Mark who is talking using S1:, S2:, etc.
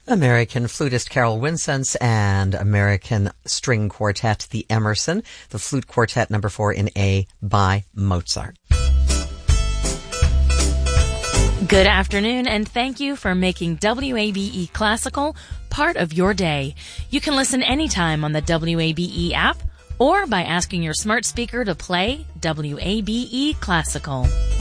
S1: American flutist Carol Winsence and American string quartet The Emerson, the Flute Quartet No. 4 in A by Mozart.
S2: Good afternoon, and thank you for making WABE Classical part of your day. You can listen anytime on the WABE app or by asking your smart speaker to play WABE Classical.